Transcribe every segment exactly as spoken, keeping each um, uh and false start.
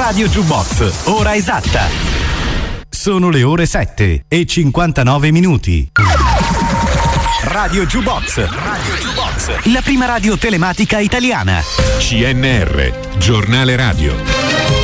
Radio Jukebox, ora esatta. Sono le ore sette e cinquantanove minuti. Radio Jukebox, Radio Jukebox, la prima radio telematica italiana. C N R, giornale radio.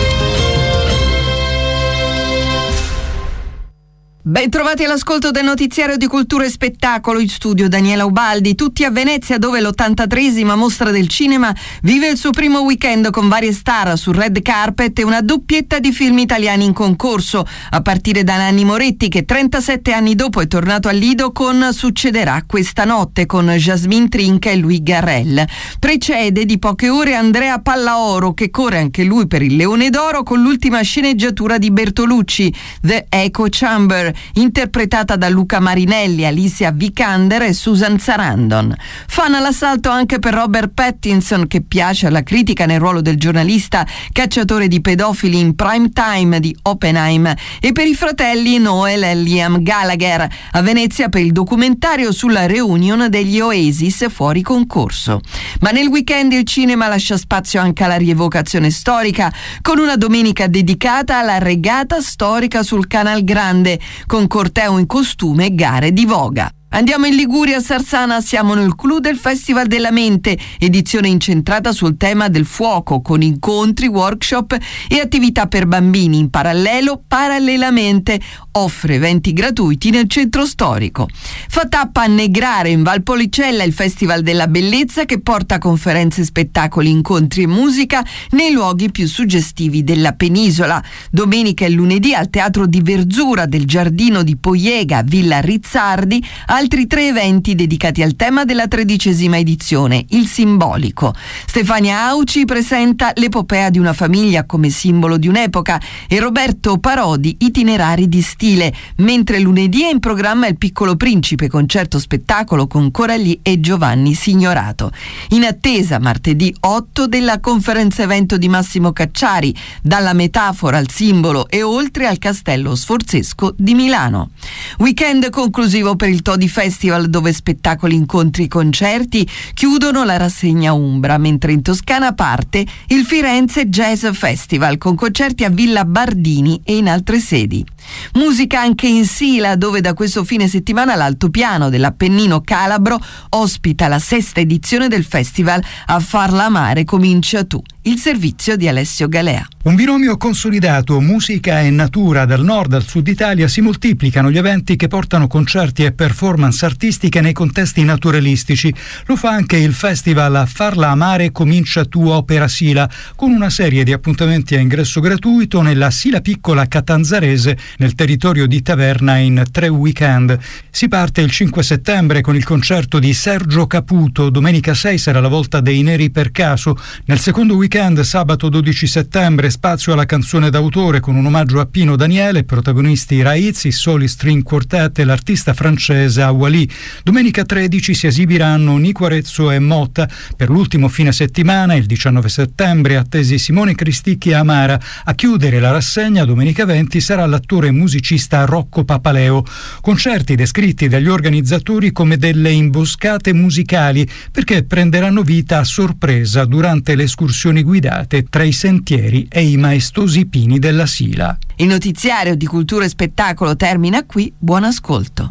Ben trovati all'ascolto del notiziario di cultura e spettacolo. In studio Daniela Ubaldi, tutti a Venezia, dove l'ottantatreesima mostra del cinema vive il suo primo weekend con varie star sul red carpet e una doppietta di film italiani in concorso, a partire da Nanni Moretti, che trentasette anni dopo è tornato al Lido con Succederà questa notte, con Jasmine Trinca e Louis Garrel. Precede di poche ore Andrea Pallaoro, che corre anche lui per il Leone d'Oro con l'ultima sceneggiatura di Bertolucci, The Echo Chamber, interpretata da Luca Marinelli, Alicia Vikander e Susan Sarandon. Fan all'assalto anche per Robert Pattinson, che piace alla critica nel ruolo del giornalista cacciatore di pedofili in Prime Time di Oppenheim, e per i fratelli Noel e Liam Gallagher a Venezia per il documentario sulla reunion degli Oasis fuori concorso. Ma nel weekend il cinema lascia spazio anche alla rievocazione storica, con una domenica dedicata alla regata storica sul Canal Grande, con corteo in costume e gare di voga. Andiamo in Liguria, a Sarsana, siamo nel clou del Festival della Mente, edizione incentrata sul tema del fuoco, con incontri, workshop e attività per bambini. In parallelo, parallelamente, offre eventi gratuiti nel centro storico. Fa tappa a Negrare, in Valpolicella, il Festival della Bellezza, che porta conferenze, spettacoli, incontri e musica nei luoghi più suggestivi della penisola. Domenica e lunedì al Teatro di Verzura del Giardino di Poiega, Villa Rizzardi, altri tre eventi dedicati al tema della tredicesima edizione, il simbolico. Stefania Auci presenta l'epopea di una famiglia come simbolo di un'epoca e Roberto Parodi itinerari di stile, mentre lunedì è in programma Il Piccolo Principe, concerto spettacolo con Coralie e Giovanni Signorato. In attesa martedì otto della conferenza evento di Massimo Cacciari, dalla metafora al simbolo e oltre al Castello Sforzesco di Milano. Weekend conclusivo per il Todi Festival, dove spettacoli, incontri e concerti chiudono la rassegna Umbra, mentre in Toscana parte il Firenze Jazz Festival con concerti a Villa Bardini e in altre sedi. Musica anche in Sila, dove da questo fine settimana l'altopiano dell'Appennino Calabro ospita la sesta edizione del festival A Farla Amare Comincia Tu, il servizio di Alessio Galea. Un binomio consolidato, musica e natura. Dal nord al sud Italia si moltiplicano gli eventi che portano concerti e performance artistiche nei contesti naturalistici. Lo fa anche il festival A Farla Amare Comincia Tu Opera Sila, con una serie di appuntamenti a ingresso gratuito nella Sila Piccola Catanzarese, nel territorio di Taverna, in tre weekend. Si parte il cinque settembre con il concerto di Sergio Caputo. Domenica sei sarà la volta dei Neri per Caso. Nel secondo weekend, sabato dodici settembre, spazio alla canzone d'autore con un omaggio a Pino Daniele, protagonisti Raiz, il Soli String Quartet e l'artista francese Awali. Domenica tredici si esibiranno Nico Arezzo e Motta. Per l'ultimo fine settimana, il diciannove settembre, attesi Simone Cristicchi e Amara. A chiudere la rassegna domenica venti sarà l'attore e musicista Rocco Papaleo. Concerti descritti dagli organizzatori come delle imboscate musicali, perché prenderanno vita a sorpresa durante le escursioni guidate tra i sentieri e i maestosi pini della Sila. Il notiziario di cultura e spettacolo termina qui. Buon ascolto.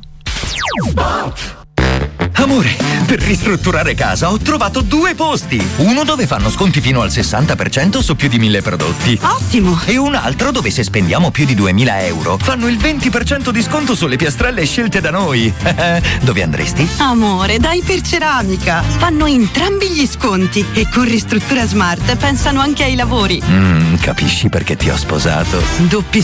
Amore, per ristrutturare casa ho trovato due posti. Uno dove fanno sconti fino al sessanta per cento su più di mille prodotti. Ottimo! E un altro dove, se spendiamo più di duemila euro, fanno il venti per cento di sconto sulle piastrelle scelte da noi. Dove andresti? Amore, dai per Ceramica. Fanno entrambi gli sconti e con Ristruttura Smart pensano anche ai lavori. Mm, capisci perché ti ho sposato? Doppi